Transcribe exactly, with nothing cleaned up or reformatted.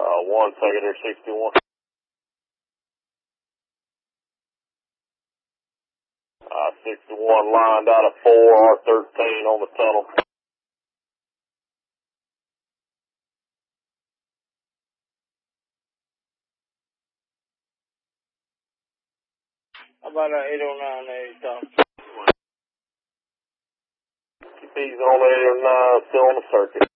Uh, one secondary sixty-one. Uh, sixty-one lined out of four, R thirteen on the tunnel. How about uh, eight oh nine there, Tom? Keep these on eight oh nine, still on the circuit.